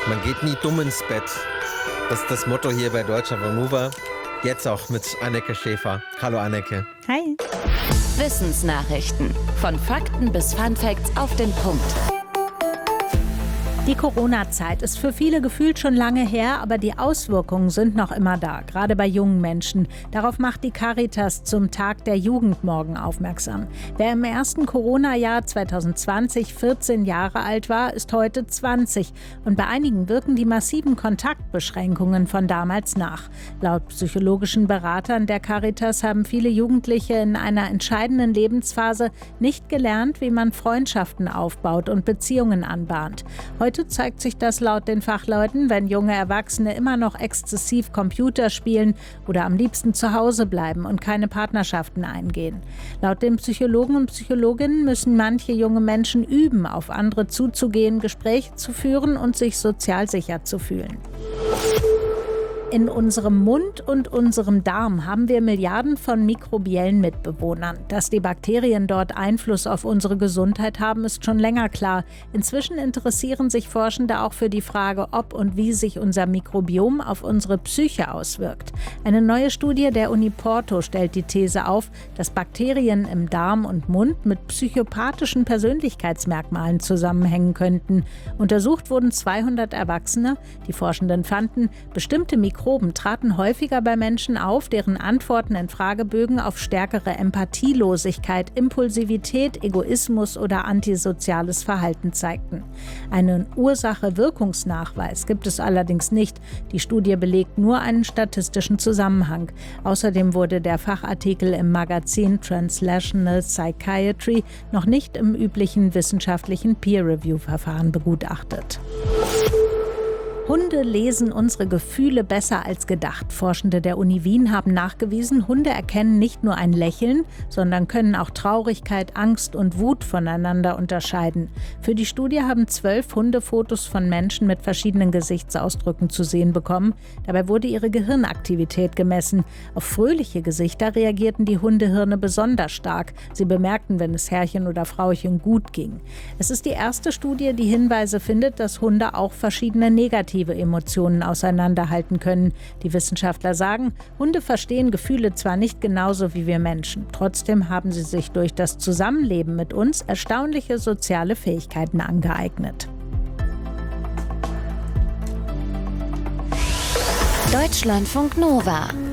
Man geht nie dumm ins Bett. Das ist das Motto hier bei Deutscher Wohnmover. Jetzt auch mit Anneke Schäfer. Hallo Anneke. Hi. Wissensnachrichten. Von Fakten bis Funfacts auf den Punkt. Die Corona-Zeit ist für viele gefühlt schon lange her, aber die Auswirkungen sind noch immer da, gerade bei jungen Menschen. Darauf macht die Caritas zum Tag der Jugend morgen aufmerksam. Wer im ersten Corona-Jahr 2020 14 Jahre alt war, ist heute 20. Und bei einigen wirken die massiven Kontaktbeschränkungen von damals nach. Laut psychologischen Beratern der Caritas haben viele Jugendliche in einer entscheidenden Lebensphase nicht gelernt, wie man Freundschaften aufbaut und Beziehungen anbahnt. Heute zeigt sich das laut den Fachleuten, wenn junge Erwachsene immer noch exzessiv Computer spielen oder am liebsten zu Hause bleiben und keine Partnerschaften eingehen. Laut den Psychologen und Psychologinnen müssen manche junge Menschen üben, auf andere zuzugehen, Gespräche zu führen und sich sozial sicher zu fühlen. In unserem Mund und unserem Darm haben wir Milliarden von mikrobiellen Mitbewohnern. Dass die Bakterien dort Einfluss auf unsere Gesundheit haben, ist schon länger klar. Inzwischen interessieren sich Forschende auch für die Frage, ob und wie sich unser Mikrobiom auf unsere Psyche auswirkt. Eine neue Studie der Uni Porto stellt die These auf, dass Bakterien im Darm und Mund mit psychopathischen Persönlichkeitsmerkmalen zusammenhängen könnten. Untersucht wurden 200 Erwachsene. Die Forschenden fanden, bestimmte Mikroben traten häufiger bei Menschen auf, deren Antworten in Fragebögen auf stärkere Empathielosigkeit, Impulsivität, Egoismus oder antisoziales Verhalten zeigten. Einen Ursache-Wirkungsnachweis gibt es allerdings nicht. Die Studie belegt nur einen statistischen Zusammenhang. Außerdem wurde der Fachartikel im Magazin Translational Psychiatry noch nicht im üblichen wissenschaftlichen Peer-Review-Verfahren begutachtet. Hunde lesen unsere Gefühle besser als gedacht. Forschende der Uni Wien haben nachgewiesen, Hunde erkennen nicht nur ein Lächeln, sondern können auch Traurigkeit, Angst und Wut voneinander unterscheiden. Für die Studie haben 12 Hunde Fotos von Menschen mit verschiedenen Gesichtsausdrücken zu sehen bekommen. Dabei wurde ihre Gehirnaktivität gemessen. Auf fröhliche Gesichter reagierten die Hundehirne besonders stark. Sie bemerkten, wenn es Herrchen oder Frauchen gut ging. Es ist die erste Studie, die Hinweise findet, dass Hunde auch verschiedene negative Emotionen auseinanderhalten können. Die Wissenschaftler sagen, Hunde verstehen Gefühle zwar nicht genauso wie wir Menschen. Trotzdem haben sie sich durch das Zusammenleben mit uns erstaunliche soziale Fähigkeiten angeeignet. Deutschlandfunk Nova